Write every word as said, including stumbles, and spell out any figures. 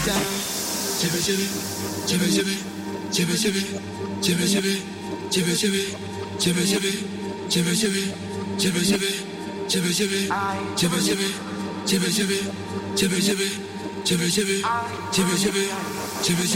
Chibi chibi, chibi chibi, chibi chibi, chibi chibi, chibi chibi, chibi chibi, chibi chibi, chibi chibi, chibi chibi, chibi chibi, chibi chibi, chibi chibi, chibi chibi, chibi chibi, chibi chibi.